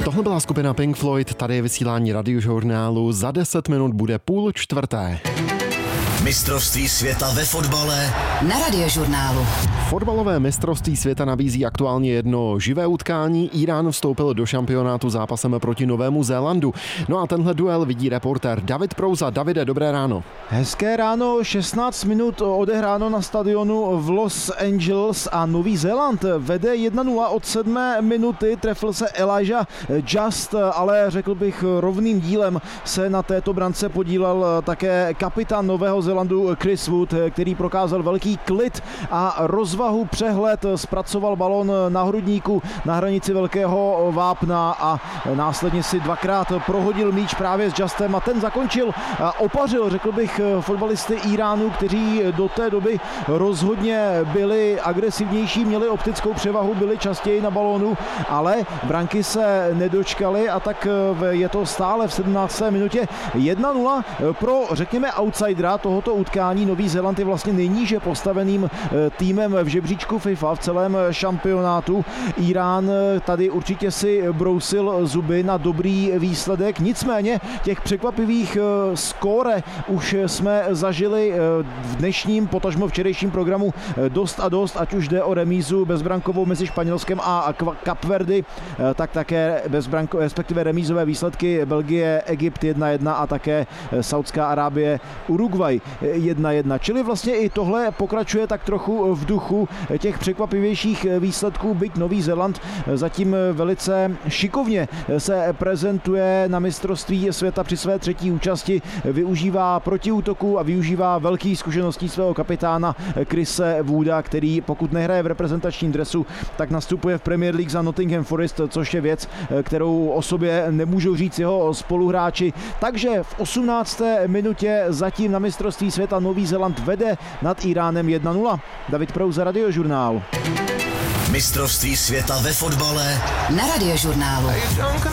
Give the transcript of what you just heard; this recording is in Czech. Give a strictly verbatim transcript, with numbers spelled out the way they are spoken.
Tohle byla skupina Pink Floyd, tady je vysílání Radiožurnálu, za deset minut bude půl čtvrté. Mistrovství světa ve fotbale na Radiožurnálu. Fotbalové mistrovství světa nabízí aktuálně jedno živé utkání. Irán vstoupil do šampionátu zápasem proti Novému Zélandu. No a tenhle duel vidí reportér David Prouza. Davide, dobré ráno. Hezké ráno, šestnáct minut odehráno na stadionu v Los Angeles a Nový Zéland vede jedna nula od sedmé minuty. Trefil se Elijah Just, ale řekl bych rovným dílem se na této brance podílel také kapitán Nového Zélandu Chris Wood, který prokázal velký klid a rozvahu, přehled, zpracoval balón na hrudníku na hranici velkého vápna a následně si dvakrát prohodil míč právě s Justem a ten zakončil a opařil, řekl bych, fotbalisty Iránu, kteří do té doby rozhodně byli agresivnější, měli optickou převahu, byli častěji na balónu, ale branky se nedočkali a tak je to stále v sedmnácté minutě jedna nula pro, řekněme, outsidera tohoto utkání. Nový Zéland je vlastně nejníže postaveným týmem v žebříčku FIFA v celém šampionátu. Irán tady určitě si brousil zuby na dobrý výsledek, nicméně těch překvapivých skóre už jsme zažili v dnešním, potažmo včerejším programu dost a dost, ať už jde o remízu bezbrankovou mezi Španělskem a Kapverdy, tak také bezbranko, respektive remízové výsledky Belgie, Egypt jedna jedna a také Saudská Arábie, Uruguay jedna jedna. Čili vlastně i tohle pokračuje tak trochu v duchu těch překvapivějších výsledků, byť Nový Zéland zatím velice šikovně se prezentuje na mistrovství světa při své třetí účasti, využívá protiútoků a využívá velkých zkušeností svého kapitána Chrise Wooda, který pokud nehraje v reprezentačním dresu, tak nastupuje v Premier League za Nottingham Forest, což je věc, kterou o sobě nemůžou říct jeho spoluhráči. Takže v osmnácté minutě zatím na mistrovství světa Nový Zéland vede nad Iránem jedna nula. David Prouza, Radiožurnál. Mistrovství světa ve fotbale na Radiožurnálu.